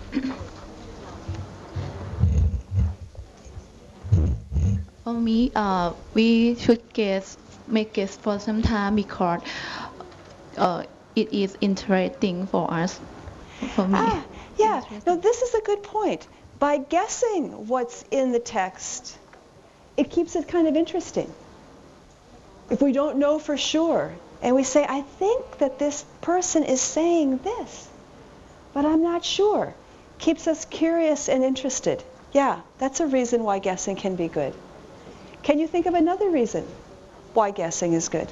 For me, we should make guess for some time because uh, it is interesting for us. For me, Yeah. No, interesting. this is a good point. By guessing what's in the text, it keeps it kind of interesting. If we don't know for sure, and we say, I think that this person is saying this, but I'm not sure, keeps us curious and interested. Yeah, that's a reason why guessing can be good. Can you think of another reason why guessing is good?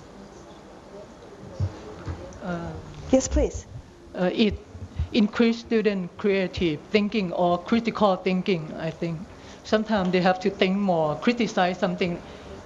Yes, please. It increase student creative thinking or critical thinking. I think sometimes they have to think more, criticize something.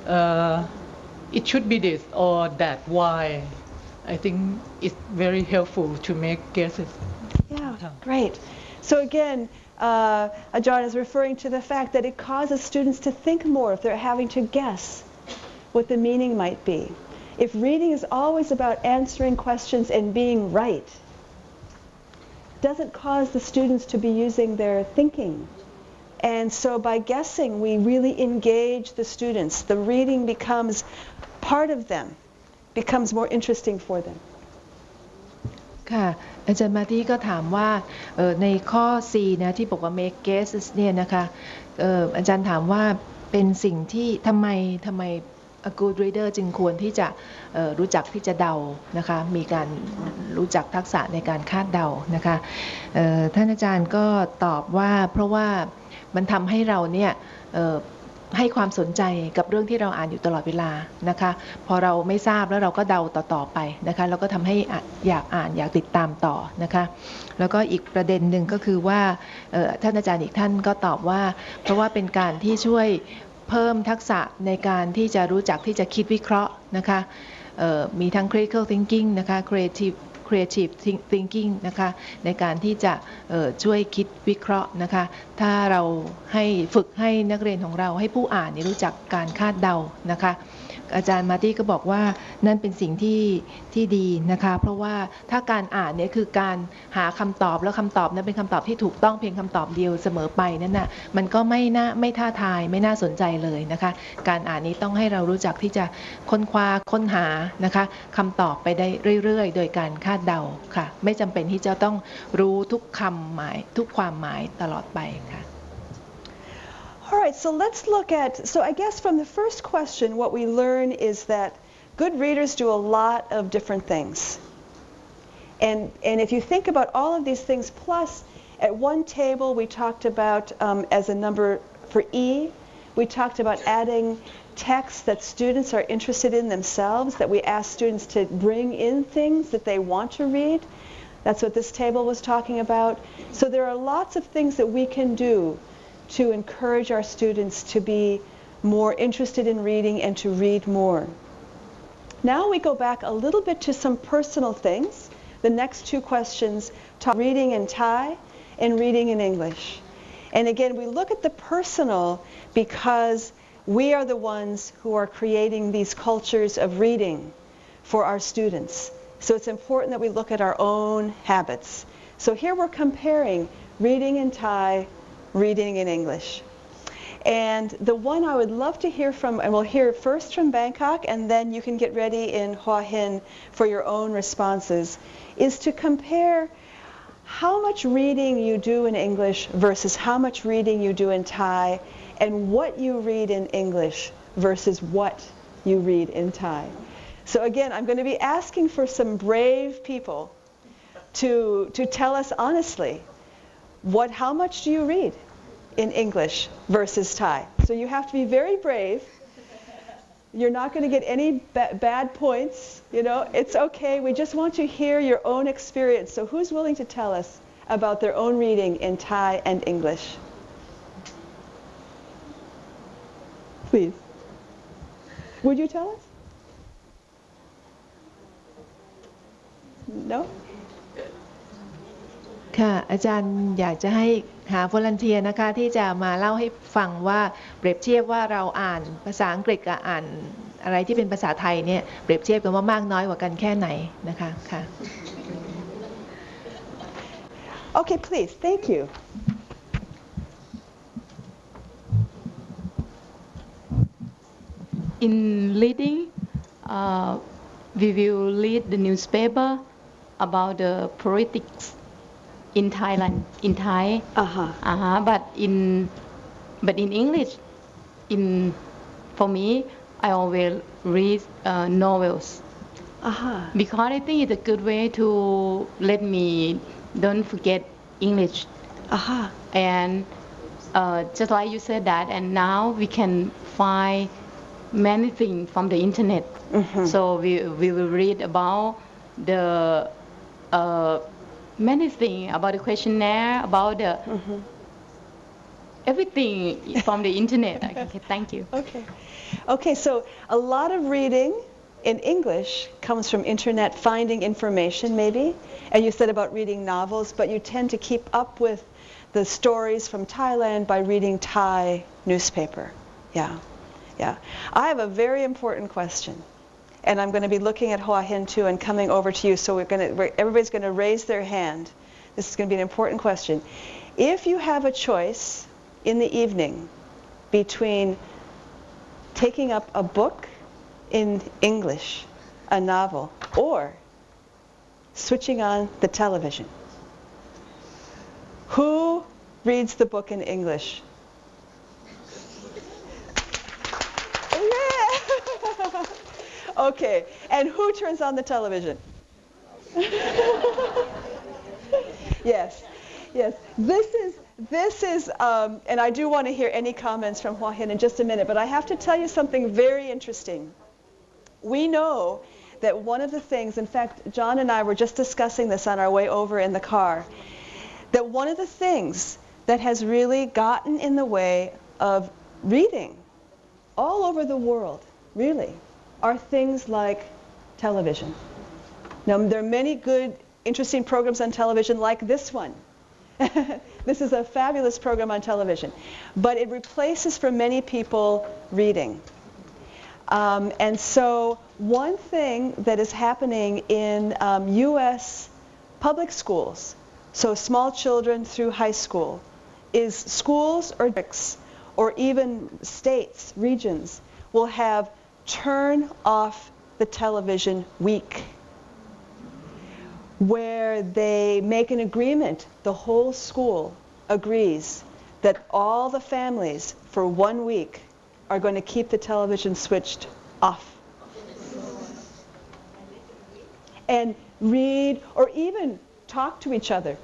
It should be this or that. Why? I think it's very helpful to make guesses. Yeah, great. So again, Ajahn is referring to the fact that it causes students to think more if they're having to guess what the meaning might be. If reading is always about answering questions and being right, it doesn't cause the students to be using their thinking. And so by guessing, we really engage the students. The reading becomes part of them, becomes more interesting for them. ค่ะอาจารย์มาตี้ก็ถามว่าในข้อ C นะที่บอกว่า make guesses เนี่ยนะคะอาจารย์ถามว่าเป็นสิ่งที่ทำไม a good reader จึงควรที่จะรู้จักที่จะเดานะคะมีการรู้จักทักษะในการคาดเดานะคะท่านอาจารย์ก็ตอบว่าเพราะว่ามันทำให้เราเนี่ยให้ความสนใจกับเรื่องที่เราอ่านอยู่ตลอดเวลานะคะพอเราไม่ทราบแล้วเราก็เดาต่อไปนะคะแล้วก็ทำให้อยากอ่านอยากติดตามต่อนะคะแล้วก็อีกประเด็นหนึ่งก็คือว่าท่านอาจารย์อีกท่านก็ตอบว่าเพราะว่าเป็นการที่ช่วยเพิ่มทักษะในการที่จะรู้จักที่จะคิดวิเคราะห์นะคะมีทั้ง critical thinking นะคะ creative thinking นะคะในการที่จะช่วยคิดวิเคราะห์นะคะถ้าเราให้ฝึกให้นักเรียนของเราให้ผู้อ่านรู้จักการคาดเดานะคะอาจารย์มาร์ตี้ก็บอกว่านั่นเป็นสิ่งที่ดีนะคะเพราะว่าถ้าการอ่านเนี่ยคือการหาคำตอบแล้วคำตอบนั้นเป็นคำตอบที่ถูกต้องเพียงคำตอบเดียวเสมอไปนั่นน่ะมันก็ไม่ท้าทายไม่น่าสนใจเลยนะคะการอ่านนี้ต้องให้เรารู้จักที่จะค้นหานะคะคำตอบไปได้เรื่อยๆโดยการคาดเดาค่ะไม่จำเป็นที่จะต้องรู้ทุกคำหมายทุกความหมายตลอดไปค่ะ All right, so let's look at, so I guess from the first question, what we learn is that good readers do a lot of different things. And if you think about all of these things, plus at one table we talked about as a number for E, we talked about adding texts that students are interested in themselves, that we ask students to bring in things that they want to read. That's what this table was talking about. So there are lots of things that we can do to encourage our students to be more interested in reading and to read more. Now we go back a little bit to some personal things. The next two questions talk reading in Thai and reading in English. And again, we look at the personal because we are the ones who are creating these cultures of reading for our students. So it's important that we look at our own habits. So here we're comparing reading in Thai, reading in English. And the one I would love to hear from, and we'll hear first from Bangkok, and then you can get ready in Hua Hin for your own responses, is to compare how much reading you do in English versus how much reading you do in Thai, and what you read in English versus what you read in Thai. So again, I'm going to be asking for some brave people to tell us honestly, how much do you read in English versus Thai? So you have to be very brave. You're not going to get any bad points. You know, it's okay. We just want to hear your own experience. So who's willing to tell us about their own reading in Thai and English? Please. Would you tell us? No? ค่ะอาจารย์อยากจะให้หาวอลันเทียร์นะคะที่จะมาเล่าให้ฟังว่าเปรียบเทียบว่าเราอ่านภาษาอังกฤษกับอ่านอะไรที่เป็นภาษาไทยเนี่ยเปรียบเทียบกันว่ามากน้อยกว่ากันแค่ไหนนะคะค่ะ Okay, please. Thank you. In reading, we will read the newspaper about the politics in Thailand, in Thai. But in English, for me, I always read novels. Because I think it's a good way to let me don't forget English. And just like you said that, and now we can find many things from the internet. So we will read about the many things about the questionnaire, about the everything from the internet. Okay, thank you. Okay, so a lot of reading in English comes from internet, finding information maybe. And you said about reading novels, but you tend to keep up with the stories from Thailand by reading Thai newspaper. Yeah. I have a very important question. And I'm going to be looking at Hoa Hin too and coming over to you. So everybody's going to raise their hand. This is going to be an important question. If you have a choice in the evening between taking up a book in English, a novel, or switching on the television, who reads the book in English? Yeah. Okay, and who turns on the television? Yes. This is, and I do want to hear any comments from Hoa Hin in just a minute, but I have to tell you something very interesting. We know that one of the things, in fact, John and I were just discussing this on our way over in the car, that one of the things that has really gotten in the way of reading all over the world, really, are things like television. Now, there are many good, interesting programs on television like this one. This is a fabulous program on television. But it replaces, for many people, reading. And so one thing that is happening in U.S. public schools, so small children through high school, is schools or districts or even states, regions, will have turn off the television week, where they make an agreement, the whole school agrees that all the families for 1 week are going to keep the television switched off. And read or even talk to each other,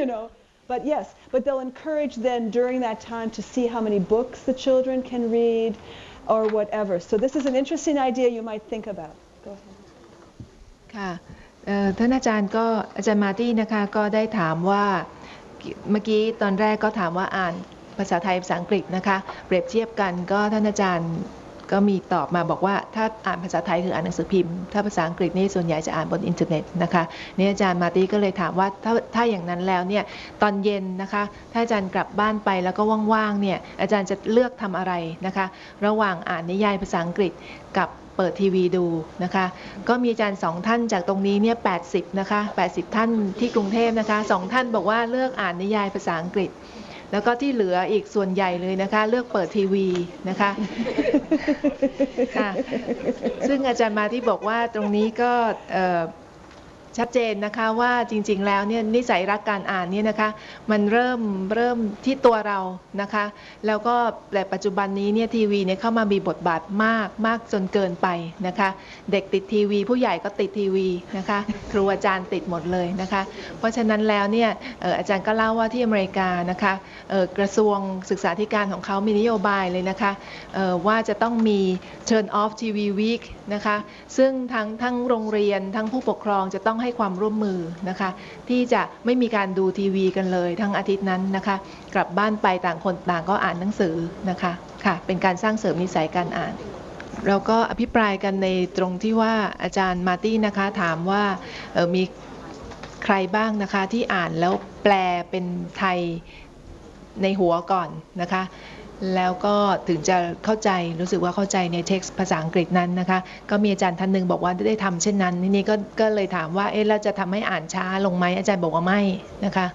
But yes, but they'll encourage then during that time to see how many books the children can read or whatever. So this is an interesting idea you might think about. Go ahead. ค่ะท่านอาจารย์มาร์ตี้นะคะก็ได้ถามว่าเมื่อกี้ตอนแรกก็ถามว่าอ่านภาษาไทยภาษาอังกฤษนะคะเปรียบเทียบกันก็ท่านอาจารย์ก็มีตอบมาบอกว่าถ้าอ่านภาษาไทยคืออ่านหนังสือพิมพ์ถ้าภาษาอังกฤษนี่ส่วนใหญ่จะอ่านบนอินเทอร์เน็ตนะคะนี่อาจารย์มาร์ตี้ก็เลยถามว่าถ้าอย่างนั้นแล้วเนี่ยตอนเย็นนะคะถ้าอาจารย์กลับบ้านไปแล้วก็ว่างๆเนี่ยอาจารย์จะเลือกทำอะไรนะคะระหว่างอ่านนิยายภาษาอังกฤษกับเปิดทีวีดูนะคะก็มีอาจารย์2ท่านจากตรงนี้เนี่ย80นะคะ80ท่านที่กรุงเทพนะคะ2ท่านบอกว่าเลือกอ่านนิยายภาษาอังกฤษแล้วก็ที่เหลืออีกส่วนใหญ่เลยนะคะเลือกเปิดทีวีนะคะค่ะซึ่งอาจารย์มาที่บอกว่าตรงนี้ก็ชัดเจนนะคะว่าจริงๆแล้วเนี่ยนิสัยรักการอ่านเนี่ยนะคะมันเริ่มที่ตัวเรานะคะแล้วก็แต่ปัจจุบันนี้เนี่ยทีวีเนี่ยเข้ามามีบทบาทมากจนเกินไปนะคะเด็กติดทีวีผู้ใหญ่ก็ติดทีวีนะคะครูอาจารย์ติดหมดเลยนะคะเพราะฉะนั้นแล้วเนี่ยอาจารย์ก็เล่าว่าที่อเมริกานะคะกระทรวงศึกษาธิการของเขามีนโยบายเลยนะคะว่าจะต้องมี Turn off TV week นะคะซึ่งทั้งโรงเรียนทั้งผู้ปกครองจะต้องให้ความร่วมมือนะคะที่จะไม่มีการดูทีวีกันเลยทั้งอาทิตย์นั้นนะคะกลับบ้านไปต่างคนต่างก็อ่านหนังสือนะคะค่ะเป็นการสร้างเสริมนิสัยการอ่านเราก็อภิปรายกันในตรงที่ว่าอาจารย์มาร์ตี้นะคะถามว่ามีใครบ้างนะคะที่อ่านแล้วแปลเป็นไทยในหัวก่อนนะคะแล้วก็ถึงจะเข้าใจรู้สึกว่าเข้าใจในเท็กซ์ภาษาอังกฤษนั้นนะคะก็มีอาจารย์ท่านหนึ่งบอกว่าได้ทำเช่นนั้นทีนี้ก็เลยถามว่าเราจะทำให้อ่านช้าลงไหมอาจารย์บอกว่าไม่นะคะ